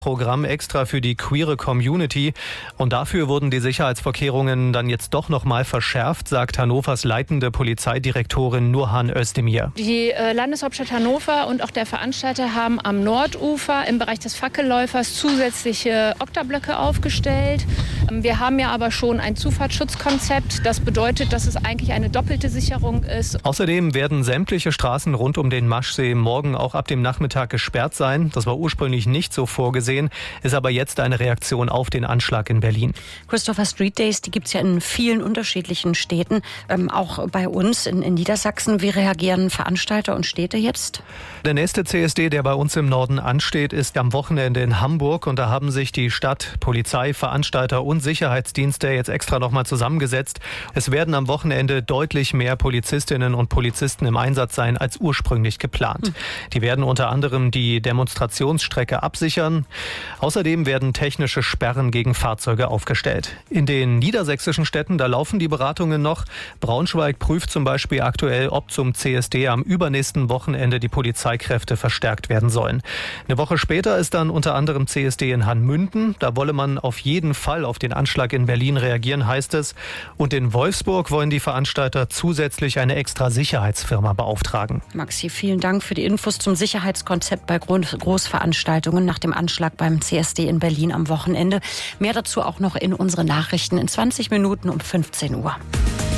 Programm extra für die queere Community. Und dafür wurden die Sicherheitsvorkehrungen dann jetzt doch nochmal verschärft, sagt Hannovers leitende Polizeidirektorin Nurhan Özdemir. Die Landeshauptstadt Hannover und auch der Veranstalter haben am Nordufer im Bereich des Fackelläufers zusätzliche Oktablöcke aufgestellt. Wir haben ja aber schon ein Zufahrtsschutzkonzept. Das bedeutet, dass es eigentlich eine doppelte Sicherung ist. Außerdem werden sämtliche Straßen rund um den Maschsee morgen auch ab dem Nachmittag gesperrt sein. Das war ursprünglich nicht so vorgesehen, ist aber jetzt eine Reaktion auf den Anschlag in Berlin. Christopher Street Days, die gibt es ja in vielen unterschiedlichen Städten, auch bei uns in Niedersachsen. Wie reagieren Veranstalter und Städte jetzt? Der nächste CSD, der bei uns im Norden ansteht, ist am Wochenende in Hamburg. Und da haben sich die Stadt, Polizei, Veranstalter und Sicherheitsdienste jetzt extra nochmal zusammengesetzt. Es werden am Wochenende deutlich mehr Polizistinnen und Polizisten im Einsatz sein als ursprünglich geplant. Die werden unter anderem die Demonstrationsstrecke absichern. Außerdem werden technische Sperren gegen Fahrzeuge aufgestellt. In den niedersächsischen Städten, da laufen die Beratungen noch. Braunschweig prüft zum Beispiel aktuell, ob zum CSD am übernächsten Wochenende die Polizeikräfte verstärkt werden sollen. Eine Woche später ist dann unter anderem CSD in Hanmünden. Da wolle man auf jeden Fall auf den Anschlag in Berlin reagieren, heißt es. Und in Wolfsburg wollen die Veranstalter zusätzlich eine extra Sicherheitsfirma beauftragen. Maxi, vielen Dank für die Infos zum Sicherheitskonzept bei Großveranstaltungen nach dem Anschlag beim CSD in Berlin am Wochenende. Mehr dazu auch noch in unseren Nachrichten in 20 Minuten um 15 Uhr.